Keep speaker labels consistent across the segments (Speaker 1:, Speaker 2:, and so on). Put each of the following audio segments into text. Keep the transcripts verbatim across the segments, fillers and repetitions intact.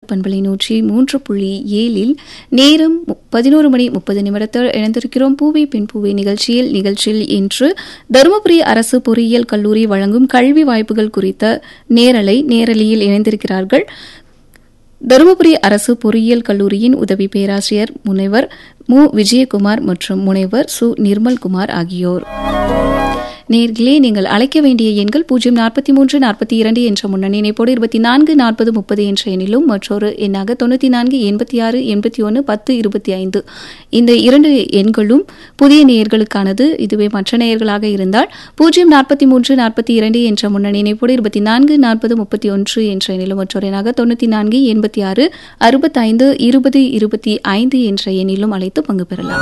Speaker 1: பண்பலை நூற்றி மூன்று புள்ளி ஏழில் நேரம் பதினோரு மணி முப்பது நிமிடத்தில் இணைந்திருக்கிறோம். பூவே பெண் பூவே நிகழ்ச்சியில் நிகழ்ச்சியில் இன்று தருமபுரி அரசு பொறியியல் கல்லூரி வழங்கும் கல்வி வாய்ப்புகள் குறித்த நேரலை நேரலையில் இணைந்திருக்கிறார்கள் தருமபுரி அரசு பொறியியல் கல்லூரியின் உதவி பேராசிரியர் முனைவர் மு விஜயகுமார் மற்றும் முனைவர் சு நிர்மல்குமார் ஆகியோர். நேர்களே, நீங்கள் அழைக்க வேண்டிய எண்கள் பூஜ்ஜியம் நாற்பத்தி மூன்று நாற்பத்தி இரண்டு என்ற முன்னணி இணைப்போடு இருபத்தி நான்கு நாற்பது முப்பது என்ற எண்ணிலும் மற்றொரு எண்ணாக தொண்ணூற்றி நான்கு எண்பத்தி ஆறு எண்பத்தி ஒன்று பத்து இருபத்தி ஐந்து இந்த இரண்டு எண்களும் புதிய நேயர்களுக்கானது. இதுவே மற்ற நேயர்களாக இருந்தால் பூஜ்ஜியம் நாற்பத்தி மூன்று நாற்பத்தி இரண்டு என்ற முன்னணி இணைப்போடு இருபத்தி நான்கு நாற்பது முப்பத்தி ஒன்று என்ற எண்ணிலும் மற்றொரு எண்ணாக தொண்ணூற்றி நான்கு எண்பத்தி ஆறு அறுபத்தைந்து இருபது இருபத்தி ஐந்து என்ற எண்ணிலும் அழைத்து பங்கு பெறலாம்.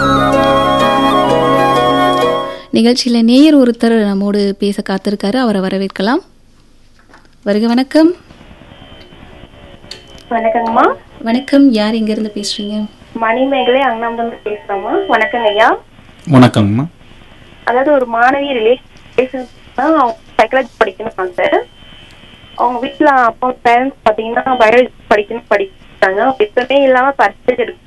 Speaker 1: நிகழ்ச்சியில நேயர் ஒருத்தர் நம்மோடு பேச காத்திருக்காரு. அவரை வரவேற்கலாம். வருக. வணக்கம்.
Speaker 2: வணக்கங்கம்மா.
Speaker 1: வணக்கம். யார் எங்க இருந்து பேசுறீங்க?
Speaker 2: மணிமேகலை அங்கனாம பேசுறோம்மா. வணக்கங்க ஐயா.
Speaker 3: வணக்கங்கம்மா.
Speaker 2: அதாவது ஒரு மாணவி ரிலேஷன் சைக்காலஜி படிக்கணும் சார். அவங்க வீட்டுல அப்பா பேரண்ட்ஸ் பாத்தீங்கன்னா பயாலஜி படிக்கணும் படிக்கிறாங்க. எப்பவுமே இல்லாம பர்சன்டேஜ் எடுக்க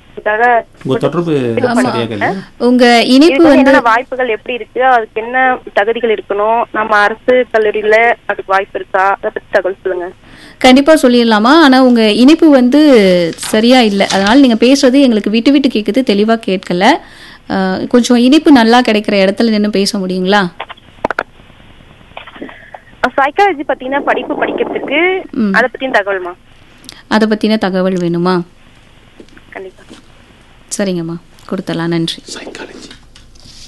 Speaker 1: உங்க இணைப்பு வந்து
Speaker 2: வாய்ப்புகள் எப்படி இருக்கு, அதுக்கு என்ன தகுதிகள் இருக்கணும், நம்ம அரசு கல்லூரியில அதுக்கு வாய்ப்பு இருக்கா, அதை பத்தி தகவல் சொல்லுங்க.
Speaker 1: கண்டிப்பா சொல்லிடலாமா? ஆனா உங்க இணைப்பு வந்து சரியா இல்லை, அதனால நீங்க பேசுறது எங்களுக்கு விட்டு விட்டு கேக்குது, தெளிவா கேட்கல. கொஞ்சம் இணைப்பு நல்லா கிடைக்கிற இடத்துல நின்று பேச முடியுங்களா?
Speaker 2: சைக்காலஜி பத்தின படிப்பு படிக்கிறதுக்கு அதை பத்தின தகவல்மா?
Speaker 1: அதை பத்தின தகவல் வேணுமா?
Speaker 2: கண்டிப்பா.
Speaker 1: சரிங்கம்மா, கொடுத்தலாம். நன்றி.